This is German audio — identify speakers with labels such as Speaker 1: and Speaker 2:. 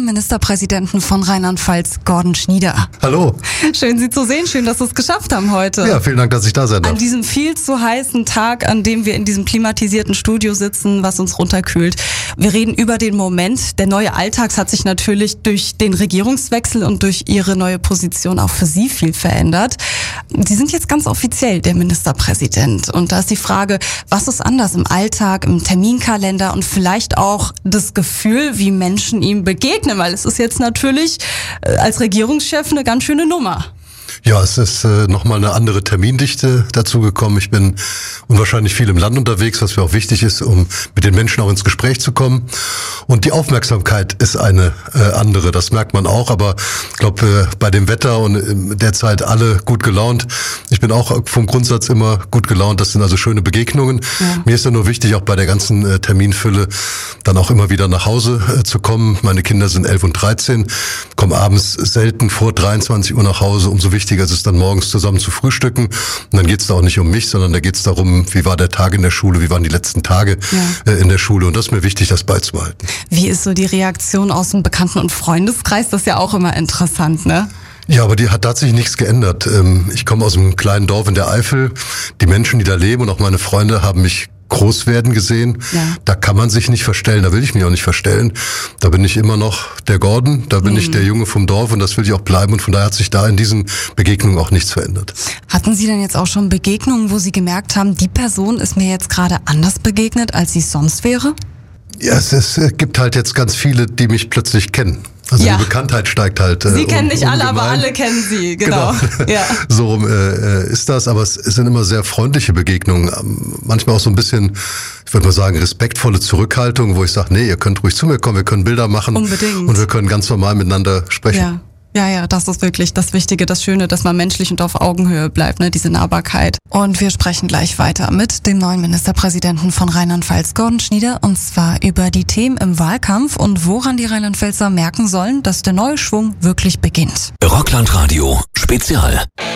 Speaker 1: neuen Ministerpräsidenten von Rheinland-Pfalz, Gordon Schnieder.
Speaker 2: Hallo.
Speaker 1: Schön, Sie zu sehen. Schön, dass Sie es geschafft haben heute.
Speaker 2: Ja, vielen Dank, dass ich da sein darf.
Speaker 1: An diesem viel zu heißen Tag, an dem wir in diesem klimatisierten Studio sitzen, was uns runterkühlt. Wir reden über den Moment. Der neue Alltag hat sich natürlich durch den Regierungswechsel und durch Ihre neue Position auch für Sie viel verändert. Sie sind jetzt ganz offiziell der Ministerpräsident. Und da ist die Frage, was ist anders im Alltag, im Terminkalender und vielleicht auch das Gefühl, wie Menschen ihm begegnen? Weil es ist jetzt natürlich als Regierungschef eine ganz schöne Nummer.
Speaker 2: Ja, es ist nochmal eine andere Termindichte dazu gekommen. Ich bin unwahrscheinlich viel im Land unterwegs, was mir auch wichtig ist, um mit den Menschen auch ins Gespräch zu kommen. Und die Aufmerksamkeit ist eine andere, das merkt man auch. Aber ich glaube, bei dem Wetter und derzeit alle gut gelaunt. Ich bin auch vom Grundsatz immer gut gelaunt. Das sind also schöne Begegnungen. Ja. Mir ist ja nur wichtig, auch bei der ganzen Terminfülle dann auch immer wieder nach Hause zu kommen. Meine Kinder sind 11 und 13, kommen abends selten vor 23 Uhr nach Hause. Umso wichtiger ist es dann morgens zusammen zu frühstücken. Und dann geht es da auch nicht um mich, sondern da geht es darum, wie war der Tag in der Schule, wie waren die letzten Tage in der Schule. Und das ist mir wichtig, das beizubehalten.
Speaker 1: Wie ist so die Reaktion aus dem Bekannten- und Freundeskreis? Das ist ja auch immer interessant, ne?
Speaker 2: Ja, aber da hat sich nichts geändert. Ich komme aus einem kleinen Dorf in der Eifel. Die Menschen, die da leben und auch meine Freunde haben mich groß werden gesehen. Ja. Da kann man sich nicht verstellen, da will ich mich auch nicht verstellen. Da bin ich immer noch der Gordon, da bin ich der Junge vom Dorf und das will ich auch bleiben und von daher hat sich da in diesen Begegnungen auch nichts verändert.
Speaker 1: Hatten Sie denn jetzt auch schon Begegnungen, wo Sie gemerkt haben, die Person ist mir jetzt gerade anders begegnet, als sie sonst wäre?
Speaker 2: Ja, es gibt halt jetzt ganz viele, die mich plötzlich kennen. Also die Bekanntheit steigt halt.
Speaker 1: Sie kennen nicht alle, aber alle kennen Sie, genau.
Speaker 2: Ja. So rum ist das, aber es sind immer sehr freundliche Begegnungen. Manchmal auch so ein bisschen, ich würde mal sagen, respektvolle Zurückhaltung, wo ich sage, nee, ihr könnt ruhig zu mir kommen, wir können Bilder machen.
Speaker 1: Unbedingt.
Speaker 2: Und wir können ganz normal miteinander sprechen.
Speaker 1: Ja. Ja, das ist wirklich das Wichtige, das Schöne, dass man menschlich und auf Augenhöhe bleibt, ne, diese Nahbarkeit. Und wir sprechen gleich weiter mit dem neuen Ministerpräsidenten von Rheinland-Pfalz, Gordon Schnieder, und zwar über die Themen im Wahlkampf und woran die Rheinland-Pfälzer merken sollen, dass der neue Schwung wirklich beginnt.
Speaker 3: Rockland Radio Spezial.